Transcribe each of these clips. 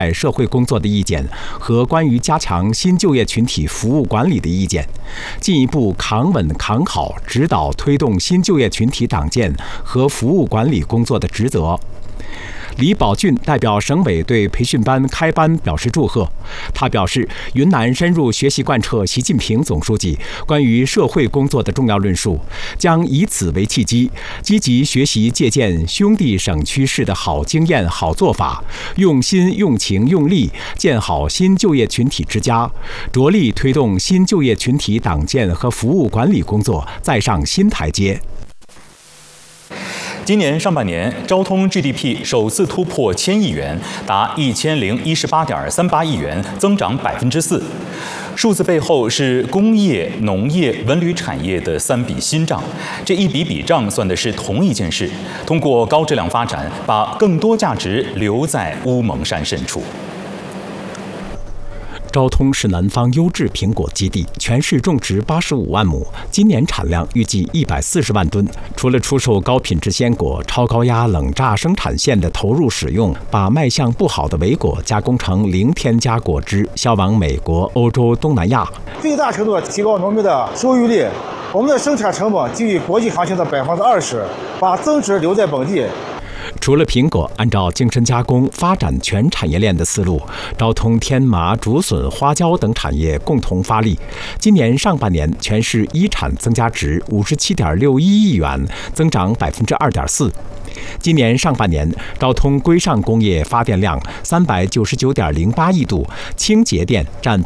社会工作的意见和关于加强新就业群体服务管理的意见，进一步扛稳扛好指导推动新就业群体党建和服务管理工作的职责。李宝俊代表省委对培训班开班表示祝贺。他表示，云南深入学习贯彻习近平总书记关于社会工作的重要论述，将以此为契机，积极学习借鉴兄弟省区市的好经验、好做法，用心、用情、用力建好新就业群体之家，着力推动新就业群体党建和服务管理工作再上新台阶。 今年上半年，昭通 GDP 首次突破1000亿元，达1018.38亿元，增长4%。数字背后是工业、农业、文旅产业的3笔新账，这一笔笔账算的是同一件事，通过高质量发展，把更多价值留在乌蒙山深处。 昭通是南方优质苹果基地，全市种植85万亩，今年产量预计140万吨。除了出售高品质鲜果，超高压冷榨生产线的投入使用，把卖相不好的伪果加工成零添加果汁，销往美国、欧洲、东南亚， 最大程度提高农民的收益率。我们的生产成本低于国际行情的20%，把增值留在本地。 除了苹果，按照精深加工发展全产业链的思路，昭通天麻、竹笋、花椒等产业共同发力。今年上半年，全市一产增加值57.61亿元，增长2.4%。今年上半年，昭通规上工业发电量399.08亿度，清洁电占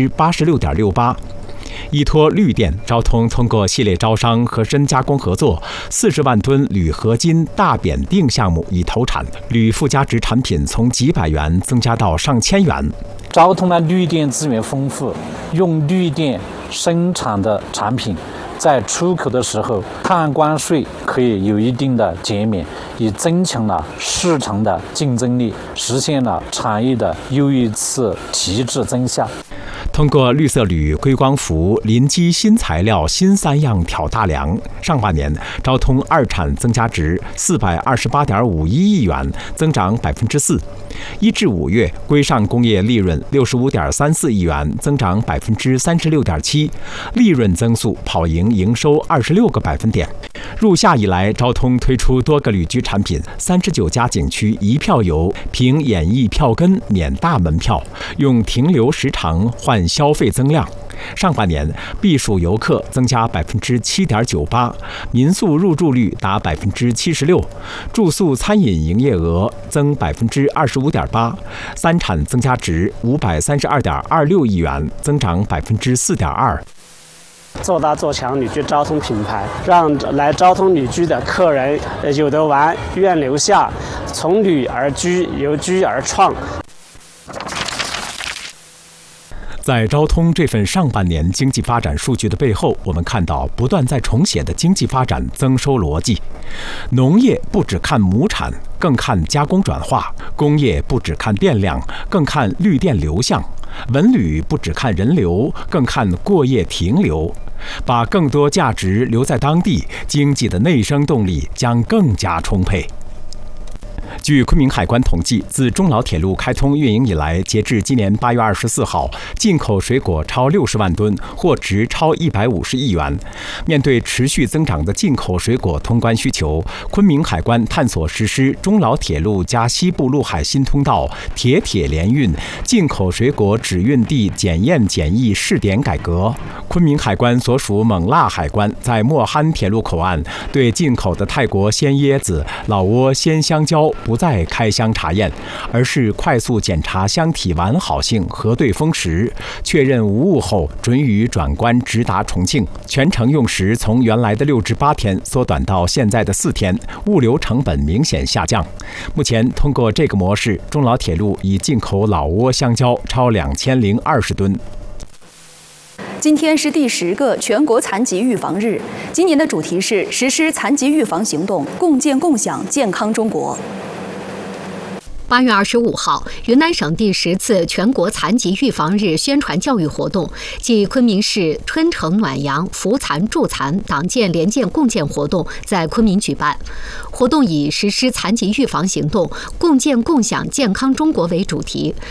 86.68%。依托绿电，昭通通过系列招商和深加工合作，40万吨铝合金大扁锭项目已投产，铝附加值产品从几百元增加到上千元。 昭通的绿电资源丰富，用绿电生产的产品，在出口的时候，碳关税可以有一定的减免，也增强了市场的竞争力，实现了产业的又一次提质增效。 通过绿色铝、硅光伏、临基新材料新3样挑大梁，上半年昭通二产增加值428.51亿元，增长4%。1至5月，规上工业利润65.34亿元，增长36.7%，利润增速跑赢营收26个百分点。入夏以来，昭通推出多个旅居产品，39家景区1票游，凭演艺票根免大门票，用停留时长换消费增量。上半年，避暑游客增加7.98%，民宿入住率达76%，住宿餐饮营业额增25.8%，三产增加值532.26亿元，增长4.2%。 做大做强旅居昭通品牌，让来昭通旅居的客人有得玩，愿留下，从旅而居，由居而创。 在昭通这份上半年经济发展数据的背后，我们看到不断在重写的经济发展增收逻辑。农业不只看亩产，更看加工转化；工业不只看电量，更看绿电流向；文旅不只看人流，更看过夜停留。把更多价值留在当地，经济的内生动力将更加充沛。据昆明海关统计，自中老铁路开通运营以来，截至今年8月24号，进口水果超60万吨，货值超150亿元。面对持续增长的进口水果通关需求，昆明海关探索实施中老铁路加西部陆海新通道铁联运进口水果止运地检验检疫试点改革。昆明海关所属勐腊海关在莫憨铁路口岸对进口的泰国鲜椰子、老挝鲜香蕉不再开箱查验，而是快速检查箱体完好性，核对封实，确认无误后，准予转关直达重庆。全程用时从原来的6至8天缩短到现在的4天，物流成本明显下降。目前通过这个模式，中老铁路已进口老挝香蕉超2020吨。 今天是第10个全国残疾预防日，今年的主题是实施残疾预防行动，共建共享健康中国。 8月25号，云南省第10次全国残疾预防日宣传教育活动暨昆明市春城暖阳扶残助残党建联建共建活动在昆明举办。活动以实施残疾预防行动，共建共享健康中国为主题，